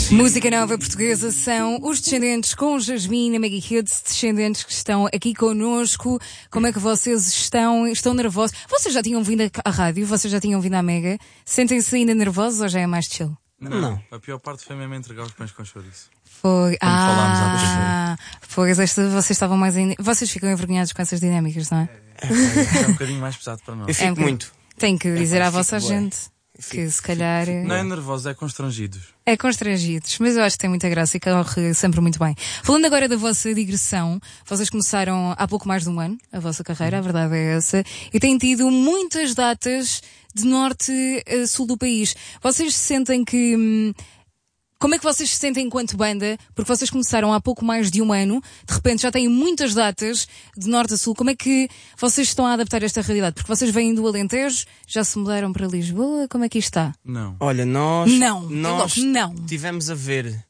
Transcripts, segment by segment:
Música nova portuguesa são os Descendentes com Jasmine e Maggie Hits, Descendentes que estão aqui connosco. Como é que vocês estão? Estão nervosos? Vocês já tinham vindo à rádio? Vocês já tinham vindo à Mega? Sentem-se ainda nervosos ou já é mais chill? Não. A pior parte foi mesmo entregar os pães com chouriço. Foi. Falámos há Pois vocês estavam mais. Vocês ficam envergonhados com essas dinâmicas, não é? É um bocadinho mais pesado para nós. Eu fico muito. Tem que dizer à vossa gente que se calhar. Não é nervosos, é constrangidos. É constrangidos, mas eu acho que tem muita graça e corre sempre muito bem. Falando agora da vossa digressão, vocês começaram há pouco mais de um ano a vossa carreira, a verdade é essa, e têm tido muitas datas de norte a sul do país. Vocês sentem que... Como é que vocês se sentem enquanto banda? Porque vocês começaram há pouco mais de um ano, de repente já têm muitas datas de norte a sul. Como é que vocês estão a adaptar esta realidade? Porque vocês vêm do Alentejo, já se mudaram para Lisboa, como é que isto está? Não. Olha, nós Não. tivemos a ver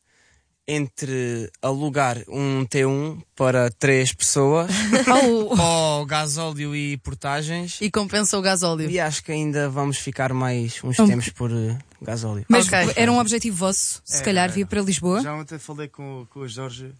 entre alugar um T1 para 3 pessoas ou gasóleo e portagens. E compensa o gasóleo. E acho que ainda vamos ficar mais uns tempos por gasóleo. Mas Ok. era um objetivo vosso, se calhar, vir para Lisboa? Já ontem falei com o Jorge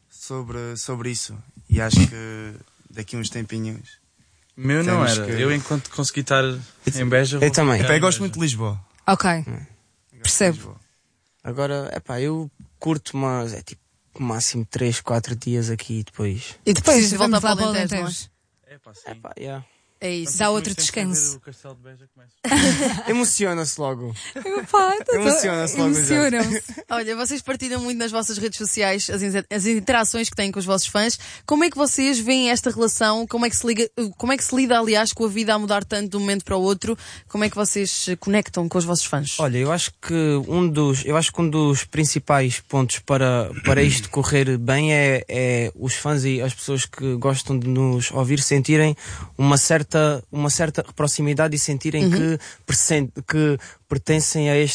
sobre isso. E acho que daqui uns tempinhos. Meu não Temos era. que- Eu enquanto conseguir estar em Beja... Eu também. Eu gosto muito de Lisboa. Ok, Gosto de percebo. Lisboa. Agora, eu curto, mas é tipo máximo 3, 4 dias aqui e depois. E depois Vamos voltar lá para o Alentejo, não é? É pá, sim. Yeah. É isso. Dá outro Temos tempo descanso. para ver o Castelo de Beja começa. Emociona-se logo. Pá, Emociona-se logo já. Emocionam-se. Olha, vocês partilham muito nas vossas redes sociais as interações que têm com os vossos fãs. Como é que vocês veem esta relação? Como é que se lida, aliás, com a vida a mudar tanto de um momento para o outro? Como é que vocês se conectam com os vossos fãs? Olha, eu acho que um dos principais pontos para isto correr bem é os fãs e as pessoas que gostam de nos ouvir sentirem uma certa proximidade e sentirem que pertencem a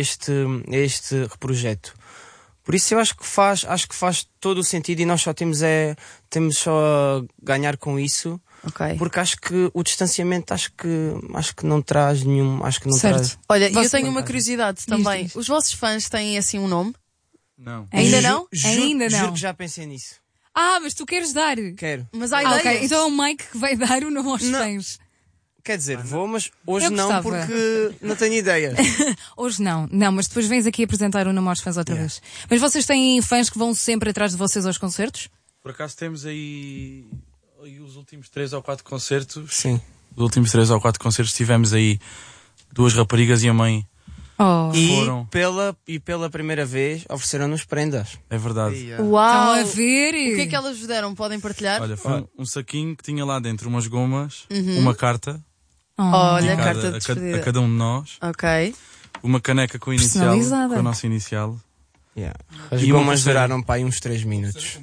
este projeto. Por isso eu acho que faz todo o sentido e nós temos só a ganhar com isso. Ok. Porque acho que o distanciamento acho que não traz nenhum, Certo. Olha, eu Você- tenho uma curiosidade também. Diz. Os vossos fãs têm assim um nome? Não. Ainda não? Ainda não. Juro que já pensei nisso. Ah, mas tu queres dar? Quero. Mas há Ok, ideias. então é o Mike que vai dar o nome aos Não. fãs. Quer dizer, vou, mas hoje Eu não, gostava. porque não tenho ideia. Hoje não, mas depois vens aqui apresentar o nome aos fãs outra vez. Mas vocês têm fãs que vão sempre atrás de vocês aos concertos? Por acaso temos aí os últimos 3 ou 4 concertos. Sim. Os últimos 3 ou 4 concertos tivemos aí 2 raparigas e a mãe. Oh. E pela primeira vez ofereceram-nos prendas. É verdade. E, Uau! Estão a ver? O que é que elas vos deram? Podem partilhar? Olha, foi um saquinho que tinha lá dentro umas gomas, uma carta, Olha, a dedicada carta de a despedida. cada um de nós, Ok. uma caneca com a inicial, Personalizada. com a nossa inicial. As E uma gomas pulseira. duraram para aí uns 3 minutos.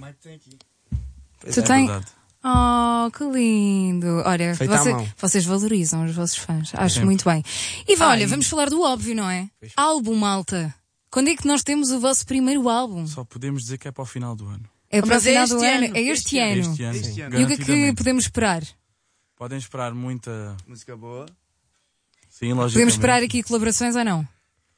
Tu É tens? verdade. Oh, que lindo. Olha, Feita à mão. vocês valorizam os vossos fãs. Acho Sempre. muito bem. E olha, vamos falar do óbvio, não é? Álbum, malta. Quando é que nós temos o vosso primeiro álbum? Só podemos dizer que é para o final do ano. É para o Mas é final este do ano? ano. É este ano. Este ano, Este sim, ano. E o que é que garantidamente. podemos esperar? Podem esperar muita... música boa. Sim, logicamente. Podemos esperar aqui colaborações ou não?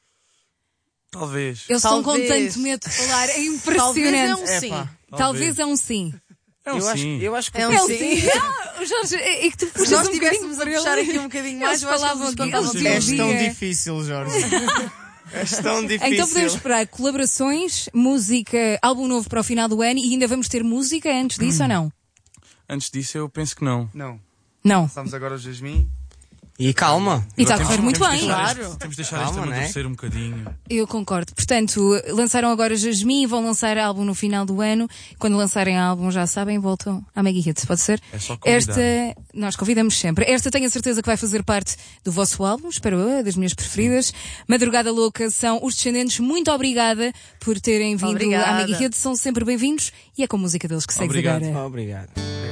Talvez. Eles estão com Talvez. tanto medo de falar, é Talvez é impressionante. um sim. Talvez é um sim. É um sim. Eu acho que É um É um sim. sim. Ah, Jorge, é que tu Se puxas nós um estivéssemos bocadinho a para puxar ele. aqui um bocadinho mais, Eles eu acho que falavam eles aqui, contavam eles tudo. és tão dia. difícil, Jorge. És tão difícil. Então podemos esperar colaborações, música, álbum novo para o final do ano e ainda vamos ter música antes disso ou não? Antes disso, eu penso que não. Não. Não. Estamos agora o Jasmine. E calma. E está a correr muito Temos bem. de deixar Claro. Temos de deixar isto Calma, né? amadurecer um bocadinho. Eu concordo. Portanto, lançaram agora Jasmine e vão lançar álbum no final do ano. Quando lançarem álbum, já sabem, voltam à Maggie Hits, pode ser? É só convidar. Esta, nós convidamos sempre. Esta tenho a certeza que vai fazer parte do vosso álbum, espero eu, é das minhas preferidas. Madrugada Louca são os Descendentes. Muito obrigada por terem vindo Obrigada. à Maggie Hits. São sempre bem-vindos e é com a música deles que segues Obrigado. agora. Obrigado.